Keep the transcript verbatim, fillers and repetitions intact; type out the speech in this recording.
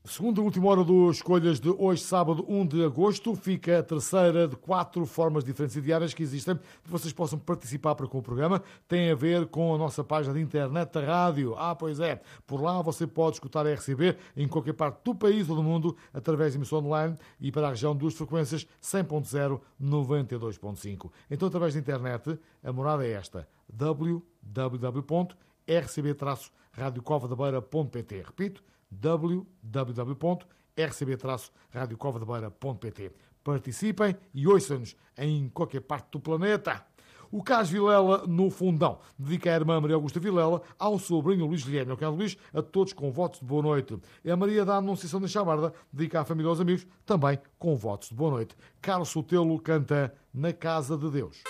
Segunda e última hora dos Escolhas de hoje, sábado, um de agosto, fica a terceira de quatro formas diferentes e diárias que existem que vocês possam participar para com o programa. Tem a ver com a nossa página de internet da rádio. Ah, pois é. Por lá você pode escutar a R C B em qualquer parte do país ou do mundo através de emissão online e para a região duas frequências cem ponto zero, noventa e dois ponto cinco. Então, através da internet, a morada é esta: w w w ponto r c b traço rádio cova da beira ponto p t. Repito, w w w ponto r c b traço rádio cova da beira ponto p t. Participem e ouçam-nos em qualquer parte do planeta. O Cas Vilela no Fundão dedica a irmã Maria Augusta Vilela, ao sobrinho Luís Guilherme, ao Carlos Luís, a todos com votos de boa noite. E a Maria da Anunciação da Chabarda dedica à família e aos amigos, também com votos de boa noite. Carlos Sotelo canta Na Casa de Deus.